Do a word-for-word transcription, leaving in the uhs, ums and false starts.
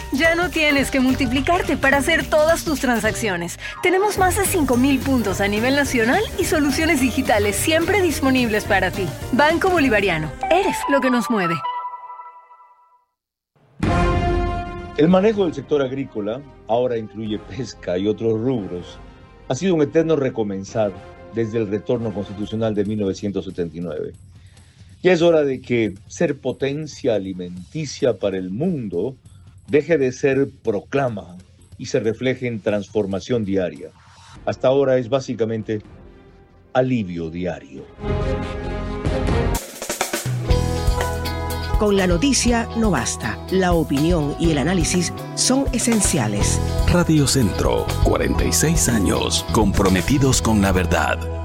Ya no tienes que multiplicarte para hacer todas tus transacciones. Tenemos más de cinco mil puntos a nivel nacional y soluciones digitales siempre disponibles para ti. Banco Bolivariano. Eres lo que nos mueve. El manejo del sector agrícola, ahora incluye pesca y otros rubros, ha sido un eterno recomenzar desde el retorno constitucional de mil novecientos setenta y nueve. Ya es hora de que ser potencia alimenticia para el mundo deje de ser proclama y se refleje en transformación diaria. Hasta ahora es básicamente alivio diario. Con la noticia no basta. La opinión y el análisis son esenciales. Radio Centro, cuarenta y seis años comprometidos con la verdad.